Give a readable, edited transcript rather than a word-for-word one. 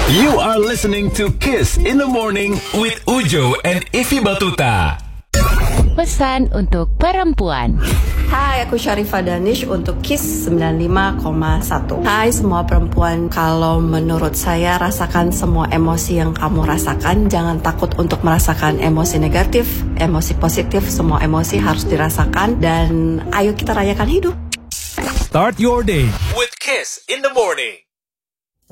You are listening to Kiss in the Morning with Ujo and Ify Batuta. Pesan untuk perempuan. Hai, aku Syarifah Danish untuk Kiss 95,1. Hai semua perempuan, kalau menurut saya rasakan semua emosi yang kamu rasakan. Jangan takut untuk merasakan emosi negatif, emosi positif, semua emosi harus dirasakan. Dan ayo kita rayakan hidup. Start your day with Kiss in the Morning.